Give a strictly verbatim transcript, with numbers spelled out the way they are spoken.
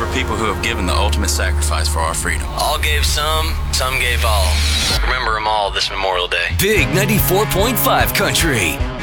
are people who have given the ultimate sacrifice for our freedom. All gave some, some gave all. Remember them all this Memorial Day. Big ninety-four point five Country.